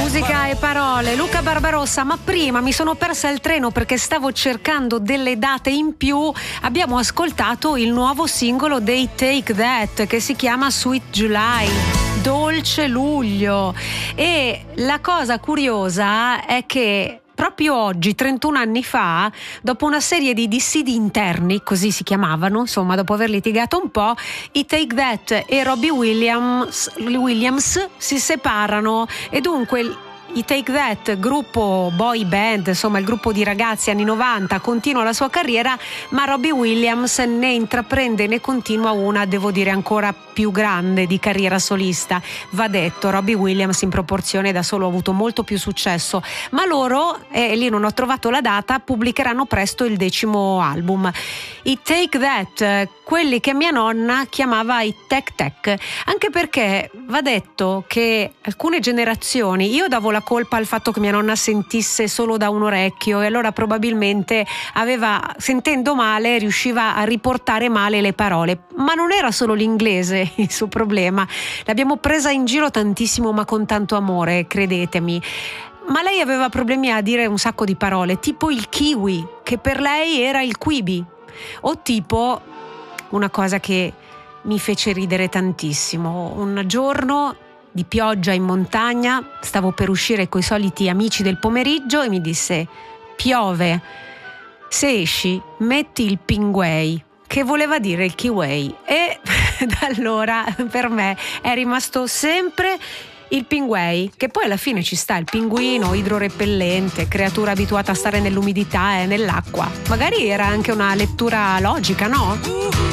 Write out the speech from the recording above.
Musica e parole, Luca Barbarossa. Ma prima mi sono persa il treno perché stavo cercando delle date in più. Abbiamo ascoltato il nuovo singolo dei Take That che si chiama Sweet July, dolce luglio. E la cosa curiosa è che proprio oggi, 31 anni fa, dopo una serie di dissidi interni, così si chiamavano, insomma, dopo aver litigato un po', i Take That e Robbie Williams si separano e dunque i Take That, gruppo boy band, insomma il gruppo di ragazzi anni 90, continua la sua carriera, ma Robbie Williams ne intraprende e ne continua una, devo dire, ancora più grande di carriera solista. Va detto, Robbie Williams in proporzione da solo ha avuto molto più successo, ma loro, lì non ho trovato la data, pubblicheranno presto il 10° album. I Take That, quelli che mia nonna chiamava i Tech Tech, anche perché va detto che alcune generazioni, io davo la colpa al fatto che mia nonna sentisse solo da un orecchio e allora probabilmente sentendo male, riusciva a riportare male le parole, ma non era solo l'inglese il suo problema. L'abbiamo presa in giro tantissimo, ma con tanto amore, credetemi. Ma lei aveva problemi a dire un sacco di parole, tipo il kiwi, che per lei era il quibi, o tipo una cosa che mi fece ridere tantissimo. Un giorno di pioggia in montagna, stavo per uscire coi soliti amici del pomeriggio e mi disse: piove, se esci metti il pinguei, che voleva dire il kiwi. E da allora per me è rimasto sempre il pinguei, che poi alla fine ci sta, il pinguino idrorepellente, creatura abituata a stare nell'umidità e nell'acqua. Magari era anche una lettura logica, no?